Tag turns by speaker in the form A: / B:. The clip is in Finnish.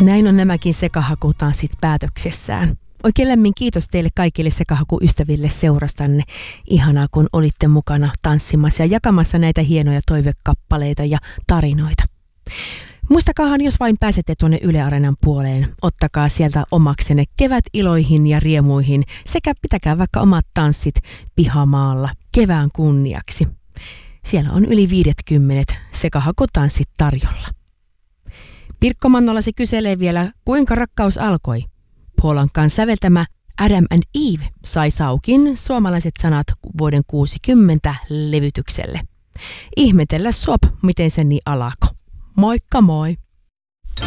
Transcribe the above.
A: Näin on nämäkin sekahakutanssit päätöksessään. Oikein lämmin kiitos teille kaikille sekahakuystäville seurastanne. Ihanaa, kun olitte mukana tanssimassa ja jakamassa näitä hienoja toivekappaleita ja tarinoita. Muistakaahan, jos vain pääsette tuonne Yle Areenan puoleen, ottakaa sieltä omaksenne kevätiloihin ja riemuihin sekä pitäkää vaikka omat tanssit pihamaalla kevään kunniaksi. Siellä on yli 50 sekahakutanssit tarjolla. Pirkko Mannola se kyselee vielä, kuinka rakkaus alkoi. Polankan säveltämä Adam and Eve sai saukin suomalaiset sanat vuoden 60 levytykselle. Ihmetellä sop, miten se niin alako. Moikka moi!